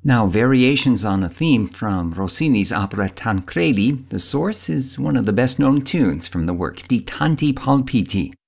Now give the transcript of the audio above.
Now, variations on a theme from Rossini's opera Tancredi, the source is one of the best-known tunes from the work Di Tanti Palpiti.